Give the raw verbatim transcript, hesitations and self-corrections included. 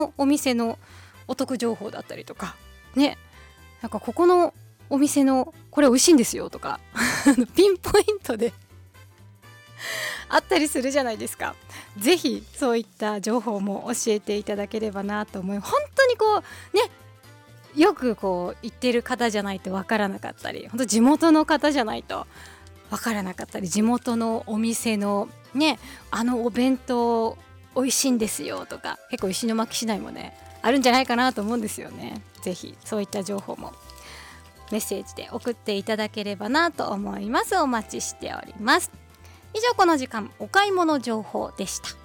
お店のお得情報だったりとかね、なんかここのお店のこれ美味しいんですよとかピンポイントであったりするじゃないですか。ぜひそういった情報も教えていただければなと思います。本当にこうね、よくこう言ってる方じゃないとわからなかったり、本当地元の方じゃないとわからなかったり、地元のお店のね、あのお弁当美味しいんですよとか、結構石巻市内もねあるんじゃないかなと思うんですよね。ぜひそういった情報もメッセージで送っていただければなと思います。お待ちしております。以上、この時間お買い物情報でした。